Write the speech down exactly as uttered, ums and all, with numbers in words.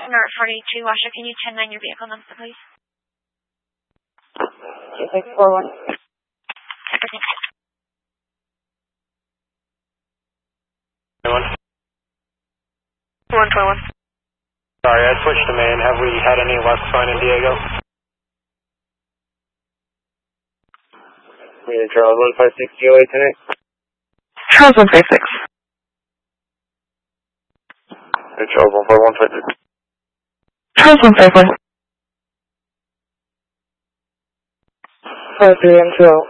Center at forty-two Washoe. Can you ten nine your vehicle number, please? two six four one. one twenty-one. Sorry, I switched to main. Have we had any luck finding Diego? Meter Charles one five six G O A tonight. Charles one five six. Meter Charles one five one five six. Charles one five one. five three M two O.